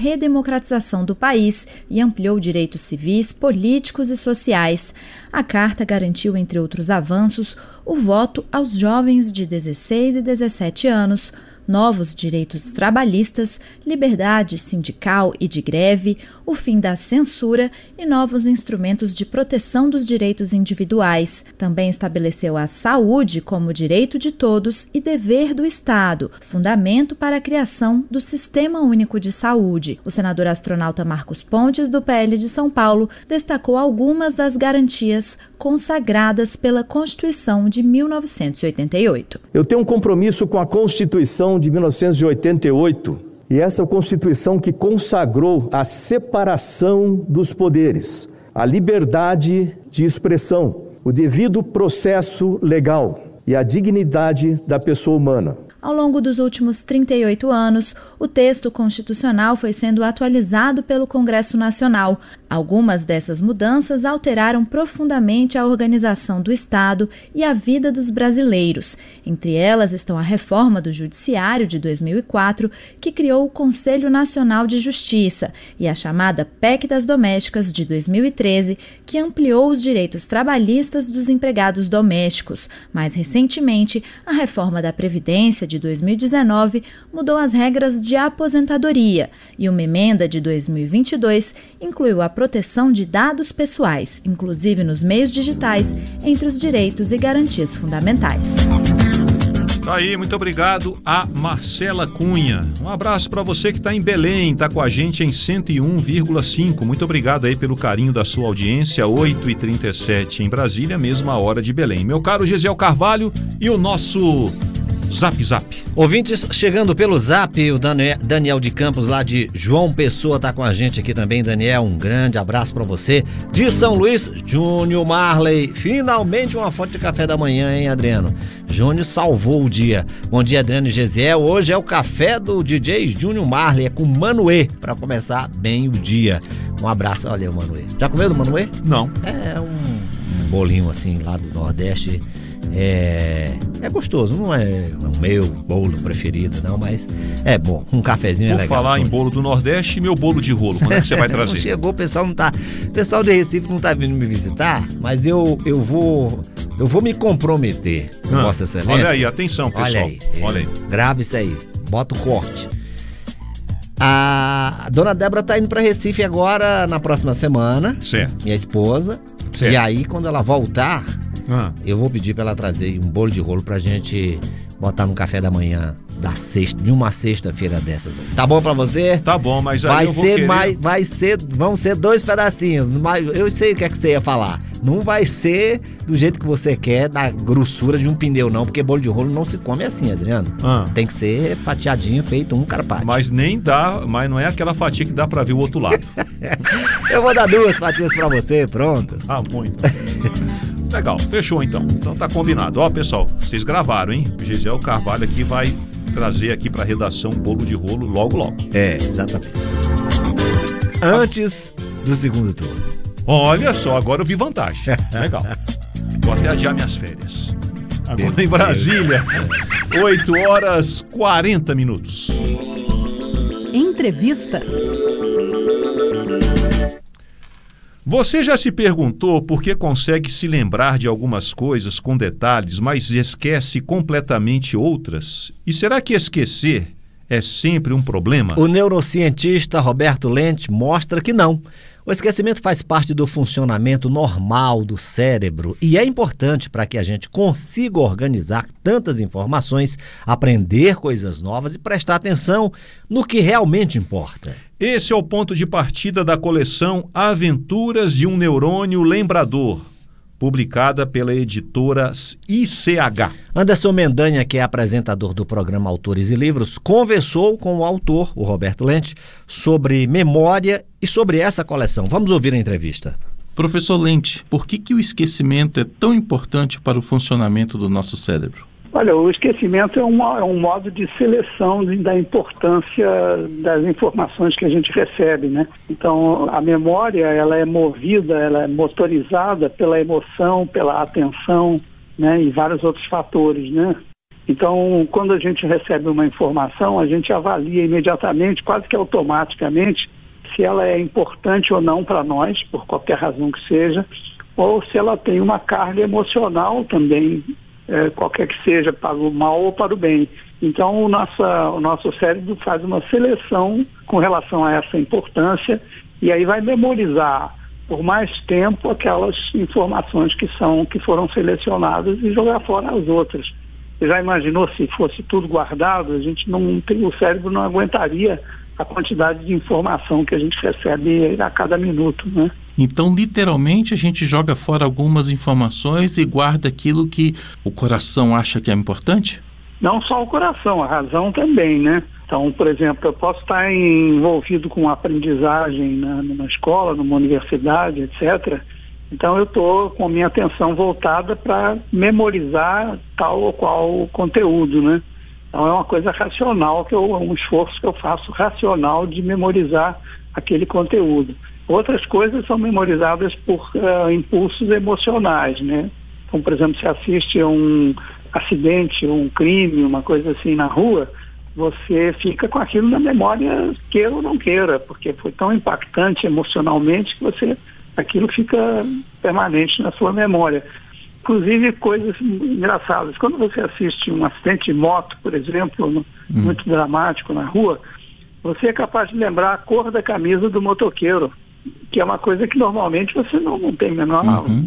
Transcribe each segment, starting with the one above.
redemocratização do país e ampliou direitos civis, políticos e sociais. A Carta garantiu, entre outros avanços, o voto aos jovens de 16 e 17 anos, novos direitos trabalhistas, liberdade sindical e de greve, o fim da censura e novos instrumentos de proteção dos direitos individuais. Também estabeleceu a saúde como direito de todos e dever do Estado, fundamento para a criação do Sistema Único de Saúde. O senador astronauta Marcos Pontes, do PL de São Paulo, destacou algumas das garantias consagradas pela Constituição de 1988. Eu tenho um compromisso com a Constituição de 1988 e essa Constituição que consagrou a separação dos poderes, a liberdade de expressão, o devido processo legal e a dignidade da pessoa humana. Ao longo dos últimos 38 anos, o texto constitucional foi sendo atualizado pelo Congresso Nacional. Algumas dessas mudanças alteraram profundamente a organização do Estado e a vida dos brasileiros. Entre elas estão a reforma do Judiciário de 2004, que criou o Conselho Nacional de Justiça, e a chamada PEC das Domésticas de 2013, que ampliou os direitos trabalhistas dos empregados domésticos. Mais recentemente, a reforma da Previdência de 2019 mudou as regras de aposentadoria e uma emenda de 2022 incluiu a proteção de dados pessoais, inclusive nos meios digitais, entre os direitos e garantias fundamentais. Tá aí, muito obrigado a Marcela Cunha. Um abraço para você que está em Belém, está com a gente em 101,5. Muito obrigado aí pelo carinho da sua audiência. 8h37 em Brasília, mesma hora de Belém. Meu caro Gesiel Carvalho e o nosso Zap Zap. Ouvintes chegando pelo Zap, o Daniel de Campos lá de João Pessoa tá com a gente aqui também. Daniel, um grande abraço pra você. De São Luís, Júnior Marley. Finalmente uma foto de café da manhã, hein, Adriano? Júnior salvou o dia. Bom dia, Adriano e Gesiel. Hoje é o café do DJ Júnior Marley, é com Manoê, pra começar bem o dia. Um abraço. Olha o Manoê. Já comeu do Manoê? Não. É um bolinho assim lá do Nordeste. É gostoso, não é o meu bolo preferido não, mas é bom, um cafezinho é legal. Vou falar em bolo do Nordeste, meu bolo de rolo, quando é que você vai trazer? Não chegou, o pessoal de Recife não tá vindo me visitar, mas eu vou me comprometer, Vossa Excelência. Olha aí, atenção pessoal, olha aí. Grave isso aí, bota o corte. A dona Débora tá indo pra Recife agora na próxima semana, certo. Minha esposa, certo. E aí quando ela voltar, eu vou pedir pra ela trazer um bolo de rolo pra gente botar no café da manhã de uma sexta-feira dessas aí. Tá bom pra você? Tá bom, mas aí vão ser 2 pedacinhos. Eu sei o que é que você ia falar. Não vai ser do jeito que você quer, da grossura de um pneu não, porque bolo de rolo não se come assim, Adriano. Tem que ser fatiadinho, feito um carpaccio. Mas mas não é aquela fatia que dá pra ver o outro lado. Eu vou dar 2 fatias pra você, pronto. Ah, bom então. Legal, fechou então. Então tá combinado. Ó, pessoal, vocês gravaram, hein? O Gesiel Carvalho aqui vai trazer aqui pra redação um bolo de rolo logo. Exatamente. Antes do segundo turno. Olha só, agora eu vi vantagem. Legal. Vou até adiar minhas férias. Agora em Brasília, 8h40. Entrevista. Você já se perguntou por que consegue se lembrar de algumas coisas com detalhes, mas esquece completamente outras? E será que esquecer é sempre um problema? O neurocientista Roberto Lente mostra que não. O esquecimento faz parte do funcionamento normal do cérebro e é importante para que a gente consiga organizar tantas informações, aprender coisas novas e prestar atenção no que realmente importa. Esse é o ponto de partida da coleção Aventuras de um Neurônio Lembrador, publicada pela editora ICH. Anderson Mendanha, que é apresentador do programa Autores e Livros, conversou com o autor, o Roberto Lente, sobre memória e sobre essa coleção. Vamos ouvir a entrevista. Professor Lente, por que o esquecimento é tão importante para o funcionamento do nosso cérebro? Olha, o esquecimento é um modo de seleção da importância das informações que a gente recebe, né? Então, a memória, ela é movida, ela é motorizada pela emoção, pela atenção, né? E vários outros fatores, né? Então, quando a gente recebe uma informação, a gente avalia imediatamente, quase que automaticamente, se ela é importante ou não para nós, por qualquer razão que seja, ou se ela tem uma carga emocional também, qualquer que seja, para o mal ou para o bem. Então, o nosso cérebro faz uma seleção com relação a essa importância e aí vai memorizar por mais tempo aquelas informações que foram selecionadas e jogar fora as outras. Você já imaginou se fosse tudo guardado? O cérebro não aguentaria a quantidade de informação que a gente recebe a cada minuto, né? Então, literalmente, a gente joga fora algumas informações e guarda aquilo que o coração acha que é importante? Não só o coração, a razão também, né? Então, por exemplo, eu posso estar envolvido com aprendizagem na escola, numa universidade, etc. Então, eu estou com a minha atenção voltada para memorizar tal ou qual conteúdo, né? Então, é uma coisa racional, um esforço que eu faço racional de memorizar aquele conteúdo. Outras coisas são memorizadas por impulsos emocionais, né? Então, por exemplo, se assiste a um acidente, um crime, uma coisa assim na rua, você fica com aquilo na memória, queira ou não queira, porque foi tão impactante emocionalmente que aquilo fica permanente na sua memória. Inclusive coisas engraçadas. Quando você assiste um acidente de moto, por exemplo, muito dramático na rua, você é capaz de lembrar a cor da camisa do motoqueiro, que é uma coisa que normalmente você não tem menor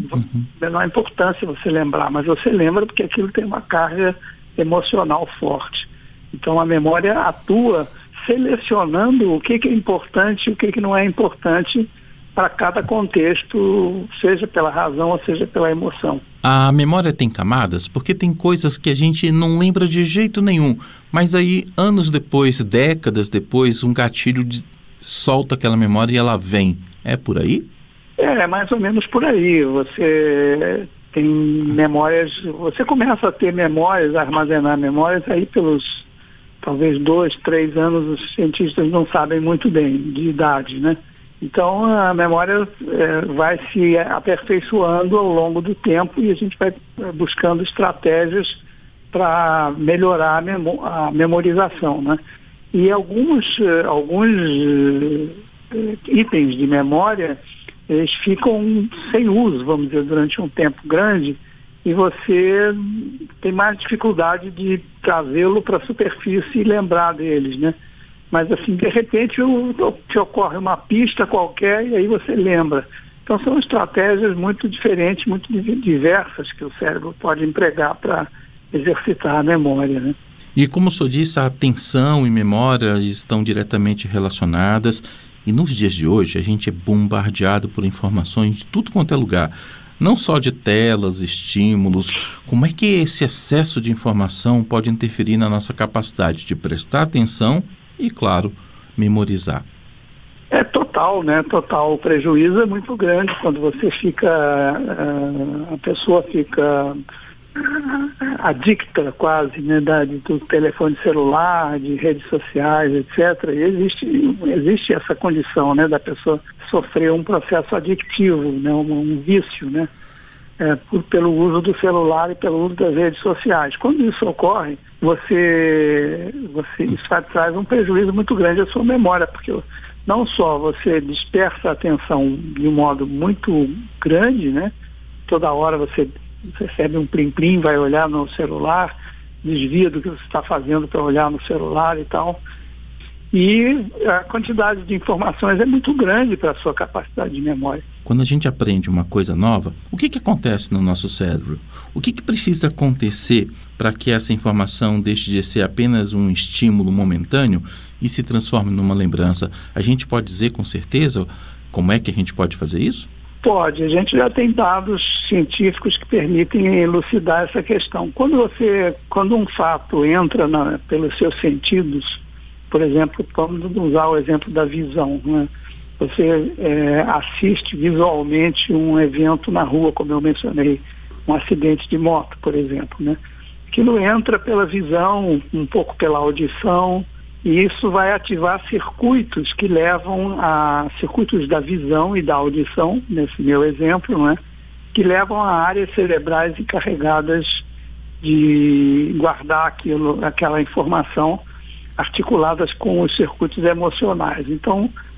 importância você lembrar, mas você lembra porque aquilo tem uma carga emocional forte. Então a memória atua selecionando o que é importante e o que não é importante para cada contexto, seja pela razão ou seja pela emoção. A memória tem camadas, porque tem coisas que a gente não lembra de jeito nenhum, mas aí, anos depois, décadas depois, um gatilho solta aquela memória e ela vem. É por aí? É mais ou menos por aí. Você tem memórias, você começa a ter memórias, a armazenar memórias aí pelos talvez 2, 3 anos, os cientistas não sabem muito bem de idade, né? Então a memória vai se aperfeiçoando ao longo do tempo e a gente vai buscando estratégias para melhorar a memorização, né? E alguns itens de memória, eles ficam sem uso, vamos dizer, durante um tempo grande, e você tem mais dificuldade de trazê-lo para a superfície e lembrar deles, né? Mas assim, de repente te ocorre uma pista qualquer e aí você lembra. Então são estratégias muito diferentes, muito diversas que o cérebro pode empregar para exercitar a memória, né? E como o senhor disse, a atenção e memória estão diretamente relacionadas. E nos dias de hoje, a gente é bombardeado por informações de tudo quanto é lugar. Não só de telas, estímulos. Como é que esse excesso de informação pode interferir na nossa capacidade de prestar atenção e, claro, memorizar? É total, né? Total. O prejuízo é muito grande quando você a pessoa fica adicta quase, né, do telefone celular, de redes sociais, etc. E existe essa condição, né, da pessoa sofrer um processo adictivo, né, um vício, né, pelo uso do celular e pelo uso das redes sociais. Quando isso ocorre, isso traz um prejuízo muito grande à sua memória, porque não só você dispersa a atenção de um modo muito grande, né, toda hora você recebe um plim-plim, vai olhar no celular, desvia do que você está fazendo para olhar no celular e tal. E a quantidade de informações é muito grande para a sua capacidade de memória. Quando a gente aprende uma coisa nova, o que acontece no nosso cérebro? O que precisa acontecer para que essa informação deixe de ser apenas um estímulo momentâneo e se transforme numa lembrança? A gente pode dizer com certeza como é que a gente pode fazer isso? Pode, a gente já tem dados científicos que permitem elucidar essa questão. Quando um fato entra pelos seus sentidos, por exemplo, vamos usar o exemplo da visão, né? Você assiste visualmente um evento na rua, como eu mencionei, um acidente de moto, por exemplo, né? Aquilo entra pela visão, um pouco pela audição, e isso vai ativar circuitos que levam a circuitos da visão e da audição, nesse meu exemplo, né, que levam a áreas cerebrais encarregadas de guardar aquela informação articuladas com os circuitos emocionais. Então,